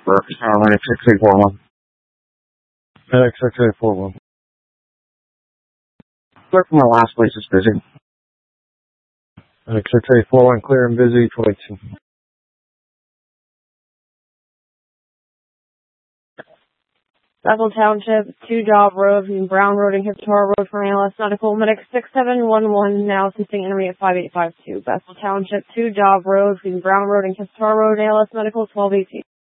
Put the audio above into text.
Medic 6341. Medic 6841. Clear from my last place is busy. Medic 6841, clear and busy, 22. Bethel Township, 2 Job Road, between Brown Road and Hiptar Road for ALS Medical. Medic 6711, now assisting intermediate 5852. Bethel Township, 2 Job Road, between Brown Road and Hiptar Road, ALS Medical, 1218.